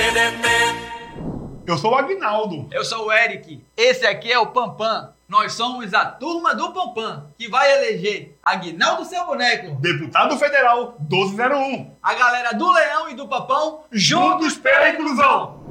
Eu sou o Aguinaldo. Eu sou o Eric. Esse aqui é o Pampam. Nós somos a turma do Pampam, que vai eleger Aguinaldo Seu Boneco, Deputado Federal 1201. A galera do Leão e do Papão, juntos pela inclusão.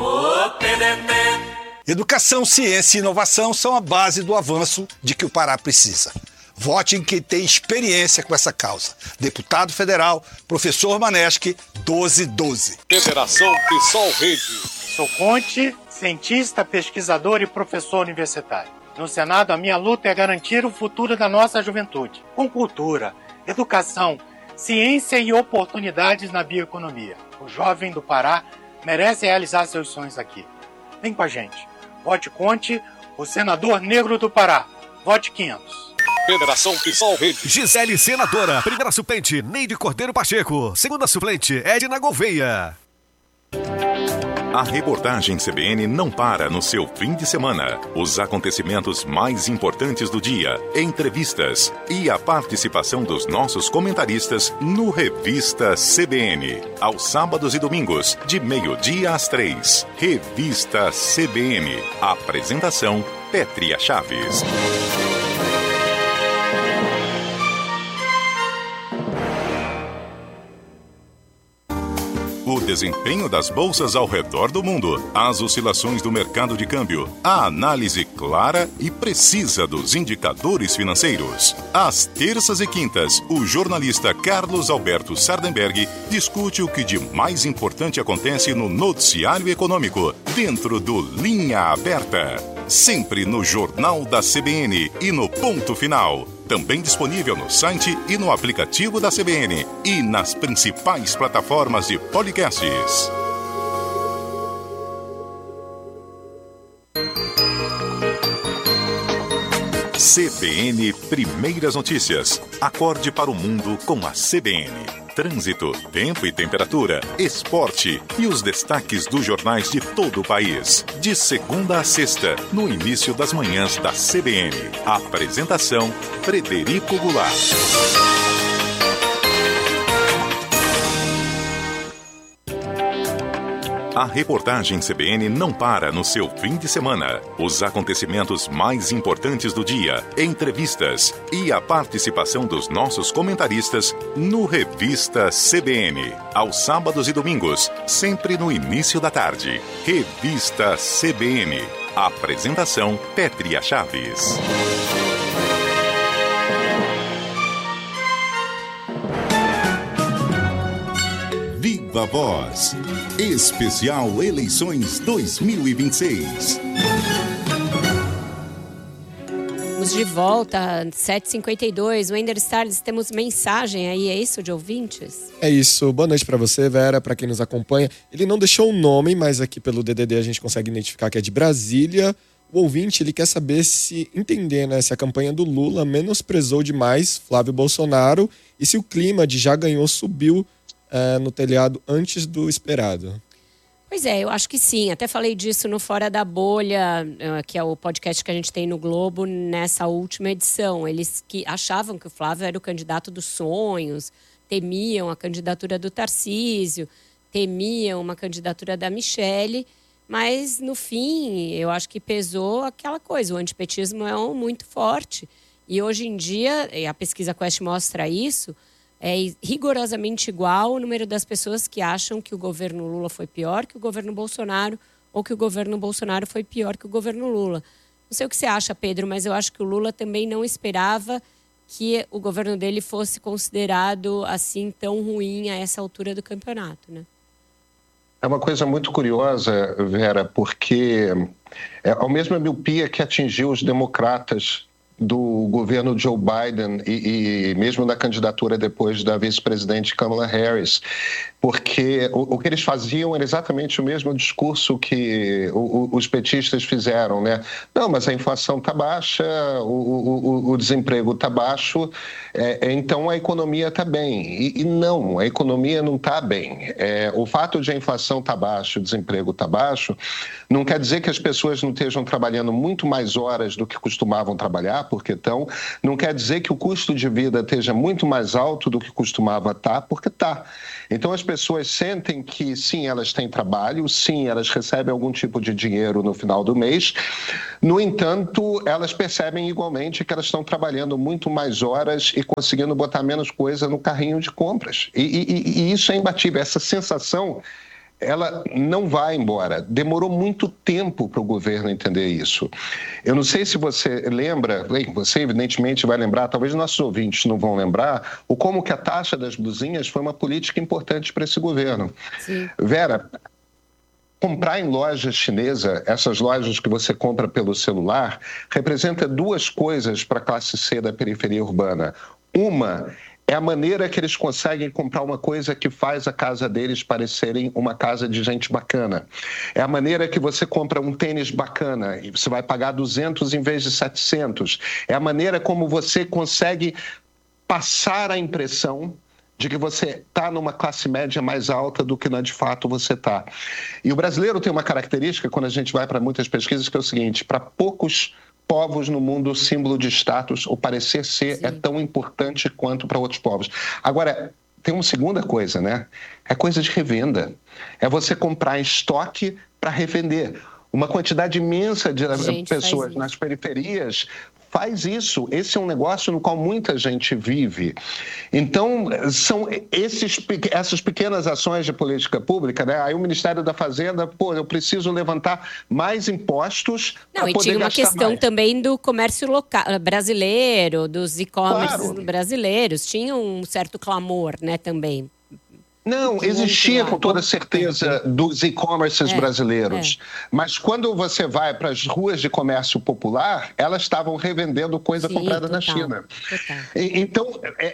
Educação, ciência e inovação são a base do avanço de que o Pará precisa. Vote em quem tem experiência com essa causa. Deputado Federal, professor Maneschi, 1212. Federação PSOL Rede. Sou Conte, cientista, pesquisador e professor universitário. No Senado, a minha luta é garantir o futuro da nossa juventude, com cultura, educação, ciência e oportunidades na bioeconomia. O jovem do Pará merece realizar seus sonhos aqui. Vem com a gente. Vote Conte, o senador negro do Pará. Vote 500. Federação PSOL Rede. Gisele, senadora. Primeira suplente, Neide Cordeiro Pacheco. Segunda suplente, Edna Gouveia. A reportagem CBN não para no seu fim de semana. Os acontecimentos mais importantes do dia, entrevistas e a participação dos nossos comentaristas no Revista CBN. Aos sábados e domingos, de 12h às 3h. Revista CBN. Apresentação, Pétria Chaves. O desempenho das bolsas ao redor do mundo, as oscilações do mercado de câmbio, a análise clara e precisa dos indicadores financeiros. Às terças e quintas, o jornalista Carlos Alberto Sardenberg discute o que de mais importante acontece no noticiário econômico, dentro do Linha Aberta. Sempre no Jornal da CBN e no Ponto Final. Também disponível no site e no aplicativo da CBN e nas principais plataformas de podcasts. CBN Primeiras Notícias. Acorde para o mundo com a CBN. Trânsito, tempo e temperatura, esporte e os destaques dos jornais de todo o país. De segunda a sexta, no início das manhãs da CBN. Apresentação, Frederico Goulart. A reportagem CBN não para no seu fim de semana. Os acontecimentos mais importantes do dia, entrevistas e a participação dos nossos comentaristas no Revista CBN. Aos sábados e domingos, sempre no início da tarde. Revista CBN. Apresentação, Pétria Chaves. Viva Voz. Especial Eleições 2026. Estamos de volta, 7h52. Wender Salles, temos mensagem aí, é isso, de ouvintes? É isso. Boa noite para você, Vera, para quem nos acompanha. Ele não deixou o nome, mas aqui pelo DDD a gente consegue identificar que é de Brasília. O ouvinte, ele quer saber se entender, né, se a campanha do Lula menosprezou demais Flávio Bolsonaro e se o clima de já ganhou subiu no telhado antes do esperado. Pois é, eu acho que sim. Até falei disso no Fora da Bolha, que é o podcast que a gente tem no Globo, nessa última edição. Eles que achavam que o Flávio era o candidato dos sonhos, temiam a candidatura do Tarcísio, temiam uma candidatura da Michele, mas no fim eu acho que pesou aquela coisa, o antipetismo é muito forte. E hoje em dia, a pesquisa Quest mostra isso, é rigorosamente igual o número das pessoas que acham que o governo Lula foi pior que o governo Bolsonaro ou que o governo Bolsonaro foi pior que o governo Lula. Não sei o que você acha, Pedro, mas eu acho que o Lula também não esperava que o governo dele fosse considerado assim tão ruim a essa altura do campeonato, né? É uma coisa muito curiosa, Vera, porque é a mesma miopia que atingiu os democratas do governo Joe Biden e mesmo da candidatura depois da vice-presidente Kamala Harris, porque o que eles faziam era exatamente o mesmo discurso que os petistas fizeram, né? Não, mas a inflação está baixa, o desemprego está baixo, então a economia está bem. E não, a economia não está bem. O fato de a inflação estar baixa, o desemprego estar baixo, não quer dizer que as pessoas não estejam trabalhando muito mais horas do que costumavam trabalhar, porque estão. Não quer dizer que o custo de vida esteja muito mais alto do que costumava estar, porque está. Então as pessoas sentem que sim, elas têm trabalho, sim, elas recebem algum tipo de dinheiro no final do mês. No entanto, elas percebem igualmente que elas estão trabalhando muito mais horas e conseguindo botar menos coisa no carrinho de compras. E isso é imbatível. Essa sensação, ela não vai embora. Demorou muito tempo para o governo entender isso. Eu não sei se você lembra, você evidentemente vai lembrar, talvez nossos ouvintes não vão lembrar, o como que a taxa das blusinhas foi uma política importante para esse governo. Sim. Vera, comprar em loja chinesa, essas lojas que você compra pelo celular, representa duas coisas para a classe C da periferia urbana. Uma é a maneira que eles conseguem comprar uma coisa que faz a casa deles parecerem uma casa de gente bacana. É a maneira que você compra um tênis bacana e você vai pagar 200 em vez de 700. É a maneira como você consegue passar a impressão de que você está numa classe média mais alta do que de fato você está. E o brasileiro tem uma característica, quando a gente vai para muitas pesquisas, que é o seguinte: para poucos povos no mundo, o símbolo de status, ou parecer ser, é tão importante quanto para outros povos. Agora, tem uma segunda coisa, né? É coisa de revenda. É você comprar em estoque para revender. Uma quantidade imensa de pessoas nas periferias faz isso. Esse é um negócio no qual muita gente vive. Então, são essas pequenas ações de política pública, né? Aí o Ministério da Fazenda, eu preciso levantar mais impostos para poder gastar mais. E tinha uma questão também do comércio local, brasileiro, dos e-commerce brasileiros. Tinha um certo clamor, né, também. Não, existia com toda certeza dos e-commerces brasileiros. Mas quando você vai para as ruas de comércio popular, elas estavam revendendo coisa comprada na China. Então,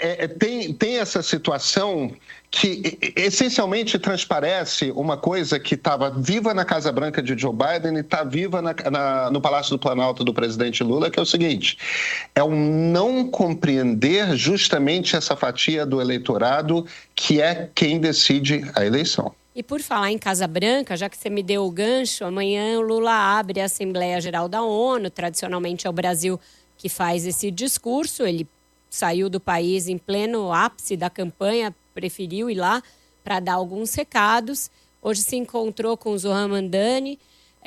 tem essa situação que essencialmente transparece uma coisa que estava viva na Casa Branca de Joe Biden e está viva no Palácio do Planalto do presidente Lula, que é o seguinte: é o não compreender justamente essa fatia do eleitorado que é quem decide a eleição. E por falar em Casa Branca, já que você me deu o gancho, amanhã o Lula abre a Assembleia Geral da ONU, tradicionalmente é o Brasil que faz esse discurso. Ele saiu do país em pleno ápice da campanha, preferiu ir lá para dar alguns recados. Hoje se encontrou com o Zoran Mandani.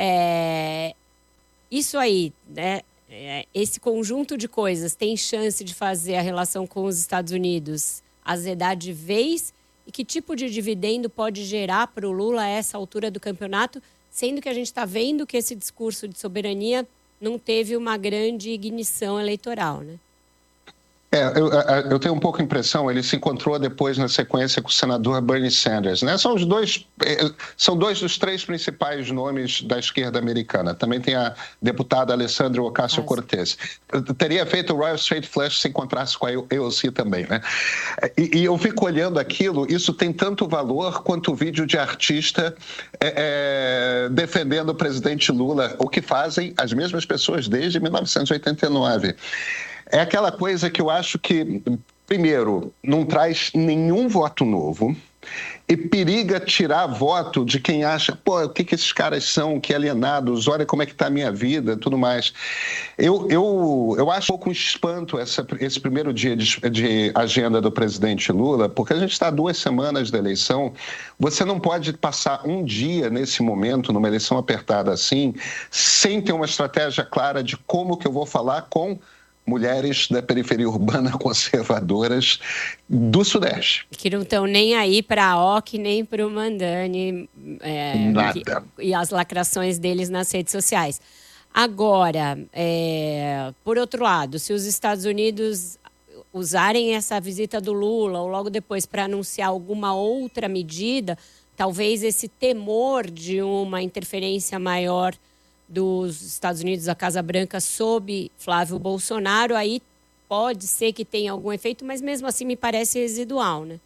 Isso aí, né? Esse conjunto de coisas tem chance de fazer a relação com os Estados Unidos azedar de vez? E que tipo de dividendo pode gerar para o Lula a essa altura do campeonato, sendo que a gente está vendo que esse discurso de soberania não teve uma grande ignição eleitoral, né? Eu tenho um pouco a impressão, ele se encontrou depois na sequência com o senador Bernie Sanders, né? São dois dos três principais nomes da esquerda americana. Também tem a deputada Alessandra Ocasio-Cortez. Teria feito o Royal Straight Flush se encontrasse com a AOC também, né? E eu fico olhando aquilo, isso tem tanto valor quanto o vídeo de artista defendendo o presidente Lula, o que fazem as mesmas pessoas desde 1989. É aquela coisa que eu acho que, primeiro, não traz nenhum voto novo e periga tirar voto de quem acha, o que esses caras são, que alienados, olha como é que está a minha vida, tudo mais. Eu acho um pouco espanto esse primeiro dia de agenda do presidente Lula, porque a gente está a 2 semanas da eleição. Você não pode passar um dia nesse momento, numa eleição apertada assim, sem ter uma estratégia clara de como que eu vou falar com mulheres da periferia urbana conservadoras do Sudeste. Que não estão nem aí para a OC, nem para o Mandani. Nada. E as lacrações deles nas redes sociais. Agora, por outro lado, se os Estados Unidos usarem essa visita do Lula ou logo depois para anunciar alguma outra medida, talvez esse temor de uma interferência maior dos Estados Unidos, da Casa Branca, sob Flávio Bolsonaro, aí pode ser que tenha algum efeito, mas mesmo assim me parece residual, né?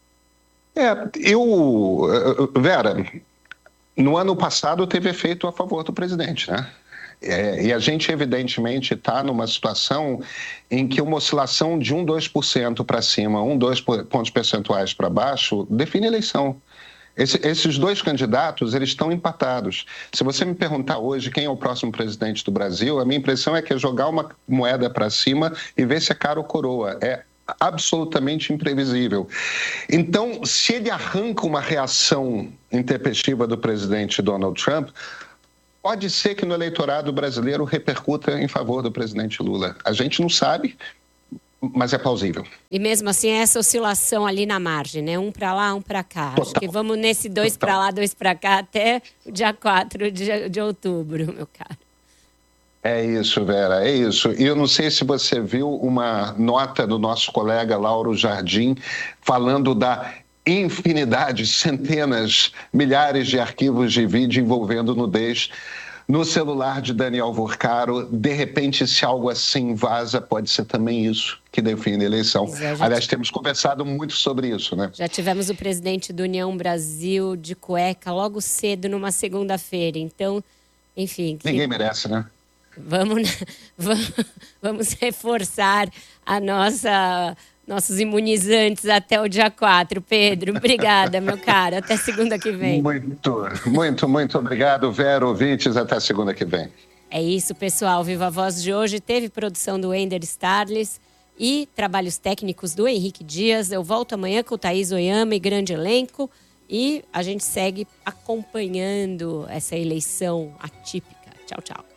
Vera, no ano passado teve efeito a favor do presidente, né? E a gente, evidentemente, está numa situação em que uma oscilação de 2% para cima, 2 pontos percentuais para baixo, define a eleição. Esses dois candidatos, eles estão empatados. Se você me perguntar hoje quem é o próximo presidente do Brasil, a minha impressão é que é jogar uma moeda para cima e ver se é cara ou coroa. É absolutamente imprevisível. Então, se ele arranca uma reação intempestiva do presidente Donald Trump, pode ser que no eleitorado brasileiro repercuta em favor do presidente Lula. A gente não sabe, mas é plausível. E mesmo assim, essa oscilação ali na margem, né? Um para lá, um para cá. Total. Acho que vamos nesse 2 para lá, 2 para cá até o dia 4 de outubro, meu caro. É isso, Vera, é isso. E eu não sei se você viu uma nota do nosso colega Lauro Jardim falando da infinidade, centenas, milhares de arquivos de vídeo envolvendo nudez no celular de Daniel Vorcaro. De repente, se algo assim vaza, pode ser também isso que define a eleição. Aliás, temos conversado muito sobre isso, né? Já tivemos o presidente do União Brasil de cueca logo cedo numa segunda-feira. Então, enfim... Ninguém merece, né? Vamos reforçar nossos imunizantes até o dia 4. Pedro, obrigada, meu caro. Até segunda que vem. Muito obrigado, Vera, ouvintes. Até segunda que vem. É isso, pessoal. Viva a Voz de hoje teve produção do Ender Starles e trabalhos técnicos do Henrique Dias. Eu volto amanhã com o Thaís Oyama e grande elenco. E a gente segue acompanhando essa eleição atípica. Tchau, tchau.